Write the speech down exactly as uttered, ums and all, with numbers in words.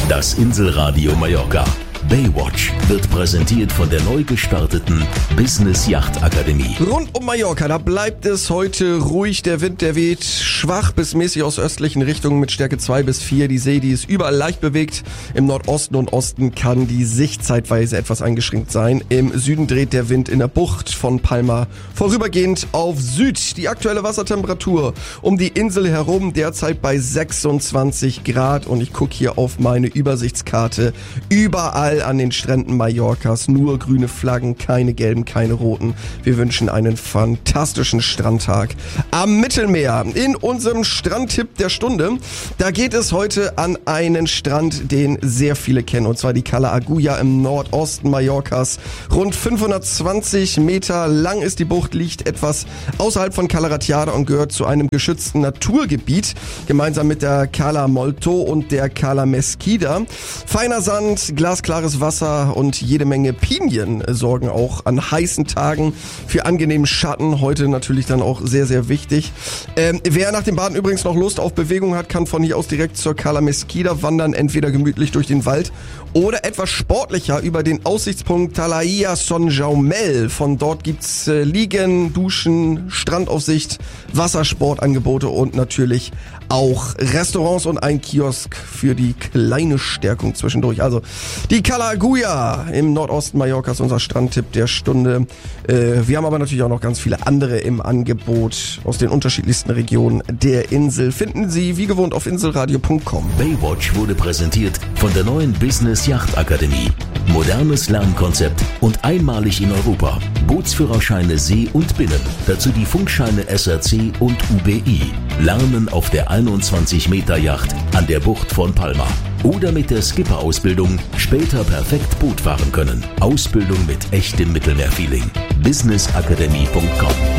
Das Inselradio Mallorca. Baywatch wird präsentiert von der neu gestarteten Business Yacht Akademie. Rund um Mallorca, da bleibt es heute ruhig. Der Wind, der weht schwach bis mäßig aus östlichen Richtungen mit Stärke zwei bis vier. Die See, die ist überall leicht bewegt. Im Nordosten und Osten kann die Sicht zeitweise etwas eingeschränkt sein. Im Süden dreht der Wind in der Bucht von Palma vorübergehend auf Süd. Die aktuelle Wassertemperatur um die Insel herum derzeit bei sechsundzwanzig Grad. Und ich gucke hier auf meine Übersichtskarte. Überall an den Stränden Mallorcas nur grüne Flaggen, keine gelben, keine roten. Wir wünschen einen fantastischen Strandtag am Mittelmeer. In unserem Strandtipp der Stunde, da geht es heute an einen Strand, den sehr viele kennen, und zwar die Cala Agulla im Nordosten Mallorcas. Rund fünfhundertzwanzig Meter lang ist die Bucht, liegt etwas außerhalb von Cala Ratjada und gehört zu einem geschützten Naturgebiet, gemeinsam mit der Cala Molto und der Cala Mesquida. Feiner Sand, glasklares Wasser und jede Menge Pinien sorgen auch an heißen Tagen für angenehmen Schatten. Heute natürlich dann auch sehr, sehr wichtig. Ähm, wer nach dem Baden übrigens noch Lust auf Bewegung hat, kann von hier aus direkt zur Cala Mesquida wandern, entweder gemütlich durch den Wald oder etwas sportlicher über den Aussichtspunkt Talaia Son Jaumel. Von dort gibt's äh, Liegen, Duschen, Strandaufsicht, Wassersportangebote und natürlich auch Restaurants und ein Kiosk für die kleine Stärkung zwischendurch. Also die Cala Agulla im Nordosten Mallorcas, unser Strandtipp der Stunde. Äh, wir haben aber natürlich auch noch ganz viele andere im Angebot aus den unterschiedlichsten Regionen der Insel. Finden Sie wie gewohnt auf inselradio punkt com. Baywatch wurde präsentiert von der neuen Business Yacht Akademie. Modernes Lernkonzept und einmalig in Europa. Bootsführerscheine See und Binnen. Dazu die Funkscheine S R C und U B I. Lernen auf der einundzwanzig Meter Yacht an der Bucht von Palma. Oder mit der Skipper-Ausbildung später perfekt Boot fahren können. Ausbildung mit echtem Mittelmeerfeeling. business academy punkt com